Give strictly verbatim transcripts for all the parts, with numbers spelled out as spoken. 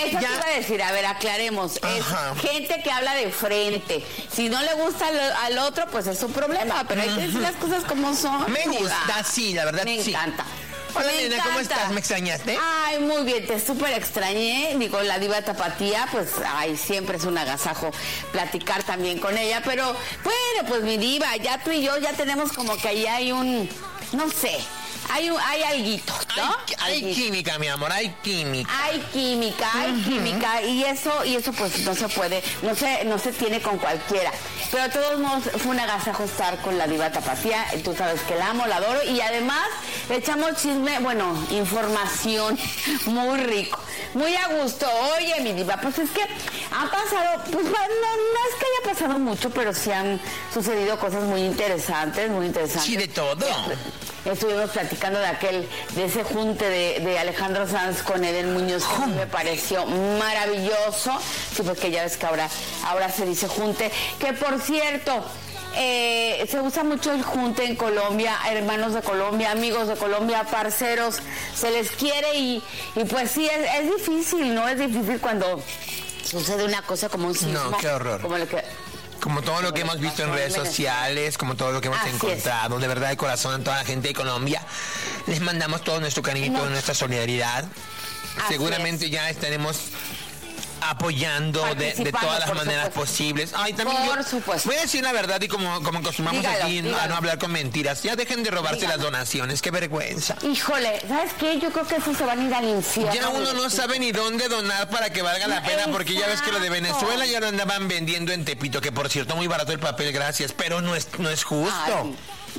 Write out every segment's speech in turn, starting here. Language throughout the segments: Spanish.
eso ya... te iba a decir, a ver, aclaremos. Ajá. Es gente que habla de frente. Si no le gusta al, al otro, pues es su problema, pero hay que decir las cosas como son. Me gusta, sí, la verdad, Me sí. Me encanta. Hola, me nena, encanta. ¿cómo estás? ¿Me extrañaste? Ay, muy bien, te súper extrañé. Digo, la diva Tapatía, pues, ay, siempre es un agasajo platicar también con ella. Pero, bueno, pues mi diva, ya tú y yo ya tenemos como que ahí hay un, no sé, hay un, hay alguito, ¿no? Hay, hay alguito. Química, mi amor, hay química. Hay química, hay uh-huh. química, y eso, y eso pues no se puede, no se, no se tiene con cualquiera. Pero de todos modos fue un agasajo estar con la diva Tapatía. Tú sabes que la amo, la adoro, y además le echamos chisme, bueno, información muy rico, muy a gusto. Oye, mi diva, pues es que han pasado, pues no, no es que haya pasado mucho, pero sí han sucedido cosas muy interesantes, muy interesantes. Sí, de todo. Estuvimos platicando de aquel, de ese junte de, de Alejandro Sanz con Eden Muñoz, que a mí me pareció maravilloso. Sí, porque ya ves que ahora, ahora se dice junte. Que por cierto, eh, se usa mucho el junte en Colombia, hermanos de Colombia, amigos de Colombia, parceros, se les quiere y, y pues sí, es, es difícil, ¿no? Es difícil cuando sucede una cosa como un sismo. No, qué horror. Como lo que... Como todo lo que hemos visto en redes sociales, como todo lo que hemos Así encontrado, es. De verdad de corazón a toda la gente de Colombia, les mandamos todo nuestro cariño y no. toda nuestra solidaridad. Así Seguramente es. ya estaremos apoyando de, de todas las maneras supuesto. posibles. Ay, también por yo supuesto. Voy a decir la verdad y como, como acostumbramos dígalo, aquí dígalo. a no hablar con mentiras. Ya dejen de robarse dígalo. las donaciones, qué vergüenza. Híjole, ¿sabes qué? Yo creo que eso se van a ir al infierno. Ya uno no sabe ni dónde donar para que valga la pena, Exacto. porque ya ves que lo de Venezuela ya lo andaban vendiendo en Tepito, que por cierto muy barato el papel, gracias, pero no es, no es justo. Ay.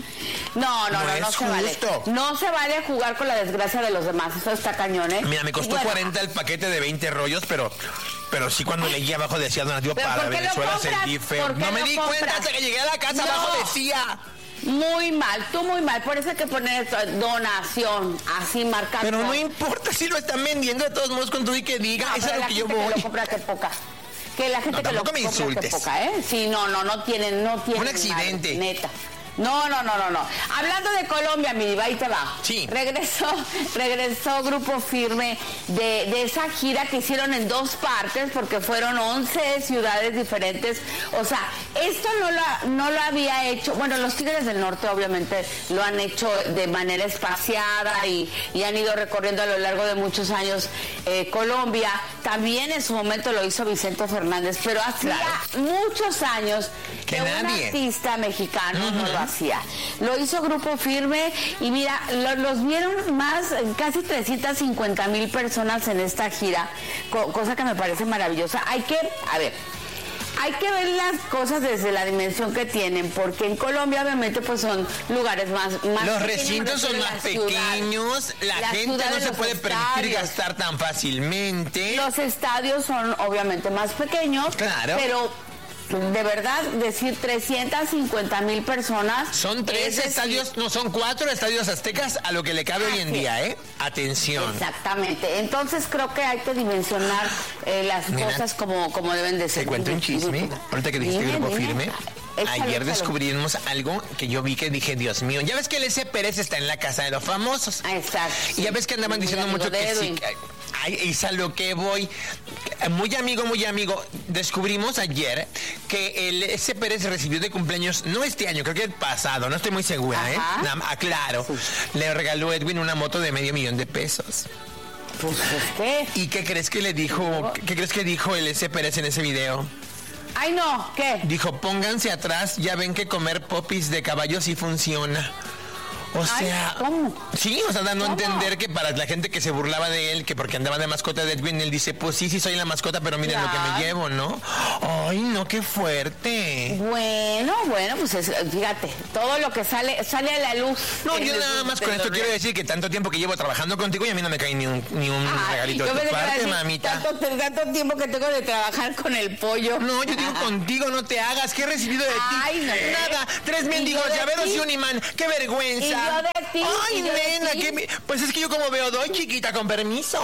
No, no, no, no, no, no es se justo. vale. No se vale jugar con la desgracia de los demás. Eso está cañón, ¿eh? Mira, me costó bueno. cuarenta el paquete de veinte rollos, pero pero sí cuando leí abajo decía donativo para Venezuela sentí feo. No me di compras? cuenta hasta que llegué a la casa, no. abajo decía. Muy mal, tú muy mal. Por eso hay que poner esto, donación, así marcado. Pero no importa si lo están vendiendo de todos modos con todo y que diga. No, eso es lo que yo voy. Que lo compra, que poca. Que la gente no, que lo me compra, que poca, ¿eh? Sí, no, no, no tienen, no tienen. Un accidente. Madre, neta. No, no, no, no, no. Hablando de Colombia, mi diva, ahí te va. Sí. Regresó, regresó Grupo Firme de, de esa gira que hicieron en dos partes porque fueron once ciudades diferentes. O sea, esto no lo, no lo había hecho. Bueno, los Tigres del Norte obviamente lo han hecho de manera espaciada y, y han ido recorriendo a lo largo de muchos años eh, Colombia. También en su momento lo hizo Vicente Fernández, pero hacía claro. muchos años que, que un artista mexicano uh-huh. no lo hacía. Lo hizo Grupo Firme y mira, lo, los vieron más, casi trescientas cincuenta mil personas en esta gira, co- cosa que me parece maravillosa. Hay que, a ver, hay que ver las cosas desde la dimensión que tienen, porque en Colombia obviamente pues son lugares más, más los recintos son más pequeños, la, la gente no se puede estadios. permitir gastar tan fácilmente. Los estadios son obviamente más pequeños, claro. pero de verdad, decir trescientas cincuenta mil personas. Son tres decir, estadios, no, son cuatro estadios aztecas a lo que le cabe hoy en día, ¿eh? Atención. Exactamente. Entonces creo que hay que dimensionar eh, las Mira, cosas como, como deben de ser. ¿Te cuento un chisme? Ahorita que dijiste Grupo Firme. Échalo, Ayer descubrimos échalo. algo que yo vi que dije, Dios mío, ya ves que el ese Pérez está en la casa de los famosos. Exacto. Y ya ves que andaban muy diciendo mucho que sí. Que, ay, es a lo que voy. Muy amigo, muy amigo. Descubrimos ayer que el ese Pérez recibió de cumpleaños, no este año, creo que el pasado, no estoy muy segura, Ajá. ¿eh? Nada, aclaro. Sí. Le regaló Edwin una moto de medio millón de pesos. Pues, ¿qué? ¿Y qué crees que le dijo? ¿Qué crees que dijo el ese Pérez en ese video? Ay, no, ¿qué? Dijo, pónganse atrás, ya ven que comer popis de caballo sí funciona. O sea, Ay, ¿cómo? Sí, o sea, dando ¿Cómo? a entender que para la gente que se burlaba de él, que porque andaba de mascota de Edwin, él dice, pues sí, sí soy la mascota, pero miren claro. lo que me llevo, ¿no? Ay, no, qué fuerte. Bueno, bueno, pues es, fíjate, todo lo que sale, sale a la luz. No, yo nada más con esto quiero decir que tanto tiempo que llevo trabajando contigo y a mí no me cae ni un, ni un Ay, regalito de tu parte, decir, mamita. Tanto, tanto tiempo que tengo de trabajar con el pollo. No, yo digo Ajá. contigo, no te hagas, ¿qué he recibido de Ay, ti? No, nada, tres mendigos, llaveros y un imán, qué vergüenza. Y yo de ti. Ay, nena, que me... pues es que yo como veo doy, chiquita, con permiso.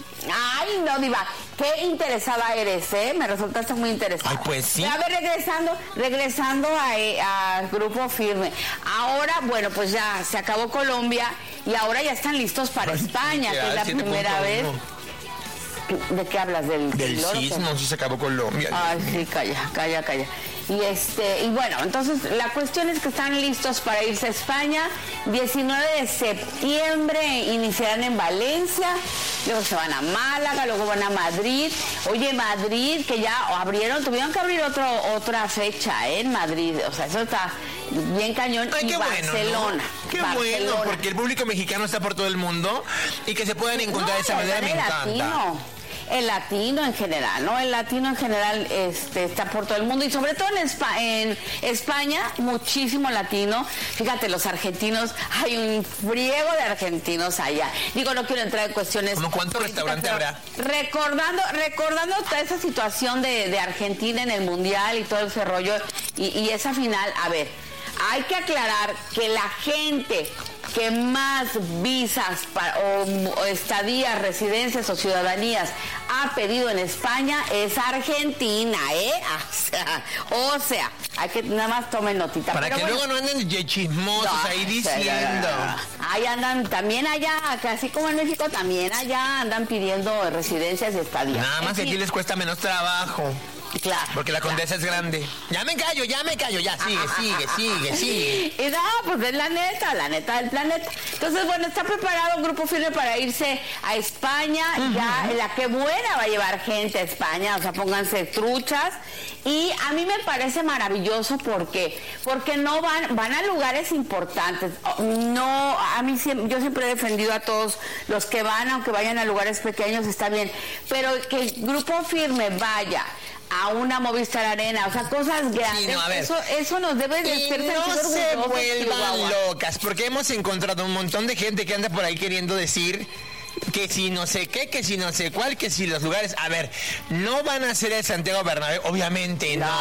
Ay, no, diva, qué interesada eres, ¿eh? Me resultaste muy interesada. Ay, pues sí. A ver, regresando, regresando a, a Grupo Firme. Ahora, bueno, pues ya se acabó Colombia y ahora ya están listos para Ay, España, que es la primera vez. ¿De qué hablas? Del, del sismo, si se acabó Colombia. Ay, sí, calla, calla, calla. Y este, y bueno, entonces la cuestión es que están listos para irse a España. diecinueve de septiembre iniciarán en Valencia, luego se van a Málaga, luego van a Madrid. Oye, Madrid, que ya abrieron, tuvieron que abrir otro, otra fecha, ¿eh? En Madrid, o sea, eso está bien cañón. Ay, y qué Barcelona. Bueno, ¿no? Qué Barcelona. bueno, porque el público mexicano está por todo el mundo y que se puedan encontrar no, de esa manera me encanta. Latino. El latino en general, ¿no? El latino en general este, está por todo el mundo y sobre todo en, Espa- en España, muchísimo latino. Fíjate, los argentinos, hay un friego de argentinos allá. Digo, no quiero entrar en cuestiones... ¿Cómo cuántos restaurantes habrá? Recordando, recordando toda esa situación de, de Argentina en el Mundial y todo ese rollo y, y esa final, a ver, hay que aclarar que la gente que más visas para, o, o estadías, residencias o ciudadanías ha pedido en España es Argentina, ¿eh? O sea, o sea hay que nada más tomen notita. Para Pero que bueno, luego no anden de chismosos no, ahí diciendo. Ahí andan, también allá, que así como en México, también allá andan pidiendo residencias y estadías. Nada más que aquí les cuesta menos trabajo. Claro. Porque la Condesa claro. es grande. Ya me callo, ya me callo, ya, sigue, sigue, sigue, sigue. Y no, pues es la neta, la neta del planeta. Entonces, bueno, está preparado un grupo firme para irse a España. Uh-huh. Ya, la que buena va a llevar gente a España, o sea, pónganse truchas. Y a mí me parece maravilloso porque, porque no van, van a lugares importantes. No, a mí yo siempre he defendido a todos los que van, aunque vayan a lugares pequeños, está bien. Pero que el grupo firme vaya a una Movistar Arena, o sea, cosas grandes. Sí, no, eso, eso nos debe de y hacer no se vuelvan locas, porque hemos encontrado un montón de gente que anda por ahí queriendo decir que si no sé qué, que si no sé cuál, que si los lugares... A ver, no van a hacer el Santiago Bernabéu, obviamente no.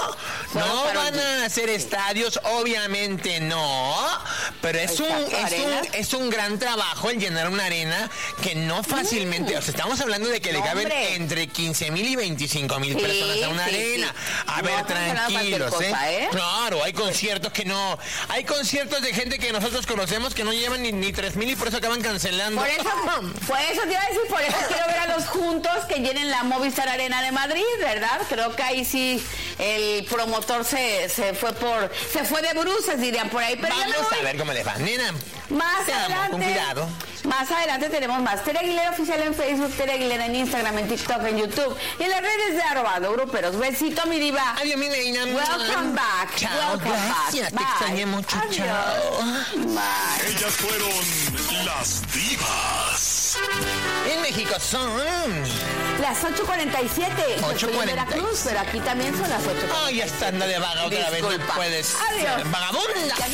No, no van a hacer estadios, obviamente no. Pero es un, es, un, es un gran trabajo el llenar una arena que no fácilmente... Mm. O sea, estamos hablando de que no, le caben hombre. entre quince mil y veinticinco mil sí, personas a una sí, arena. Sí. A no, ver, tranquilos, cosa, ¿eh? ¿eh? Claro, hay conciertos que no... Hay conciertos de gente que nosotros conocemos que no llevan ni, ni tres mil y por eso acaban cancelando. Por eso... Por eso te iba a decir, por eso quiero ver a los juntos que llenen la Movistar Arena de Madrid, ¿verdad? Creo que ahí sí el promotor se, se fue por, se fue de bruces, dirían por ahí. Pero vamos a ver cómo les va, nena. Más te adelante. Amo, con cuidado. Más adelante tenemos más. Tere Aguilera Oficial en Facebook, Tere Aguilera en Instagram, en TikTok, en YouTube y en las redes de arroba gruperos. Besito, mi diva. Adiós, mi reina. Welcome back. Chao, Welcome gracias. Back. Te extrañé mucho. Adiós. Chao. Bye. Ellas fueron las divas. En México son las ocho cuarenta y siete. ocho cuarenta. Veracruz, pero aquí también son las ocho. Ay, ya está anda de vaga otra vez. No puedes. Adiós. Vagabunda.